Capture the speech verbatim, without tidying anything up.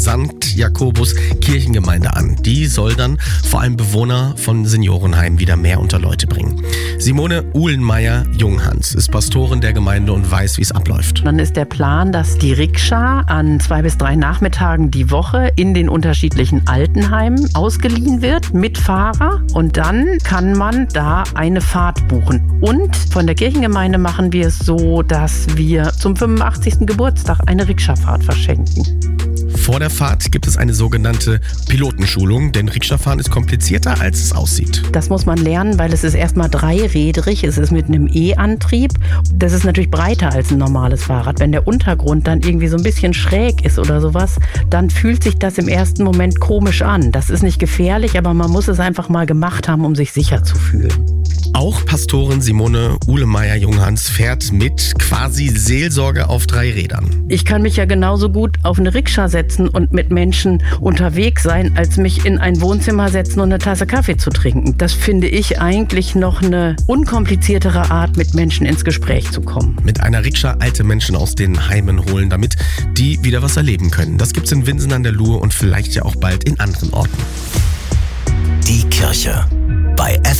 Sankt Jakobus Kirchengemeinde an. Die soll dann vor allem Bewohner von Seniorenheimen wieder mehr unter Leute bringen. Simone Uhlenmeier-Junghans ist Pastorin der Gemeinde und weiß, wie es abläuft. Dann ist der Plan, dass die Rikscha an zwei bis drei Nachmittagen die Woche in den unterschiedlichen Altenheimen ausgeliehen wird mit Fahrer. Und dann kann man da eine Fahrt buchen. Und von der Kirchengemeinde machen wir es so, dass wir zum fünfundachtzigsten Geburtstag eine Rikscha-Fahrt verschenken. Vor der Fahrt gibt es eine sogenannte Pilotenschulung, denn Rikscha-Fahren ist komplizierter, als es aussieht. Das muss man lernen, weil es ist erstmal dreirädrig, es ist mit einem E-Antrieb. Das ist natürlich breiter als ein normales Fahrrad. Wenn der Untergrund dann irgendwie so ein bisschen schräg ist oder sowas, dann fühlt sich das im ersten Moment komisch an. Das ist nicht gefährlich, aber man muss es einfach mal gemacht haben, um sich sicher zu fühlen. Auch Pastorin Simone Uhlenmeier-Junghans fährt mit quasi Seelsorge auf drei Rädern. Ich kann mich ja genauso gut auf eine Rikscha setzen und mit Menschen unterwegs sein, als mich in ein Wohnzimmer setzen und eine Tasse Kaffee zu trinken. Das finde ich eigentlich noch eine unkompliziertere Art, mit Menschen ins Gespräch zu kommen. Mit einer Rikscha alte Menschen aus den Heimen holen, damit die wieder was erleben können. Das gibt's in Winsen an der Luhe und vielleicht ja auch bald in anderen Orten. Die Kirche bei F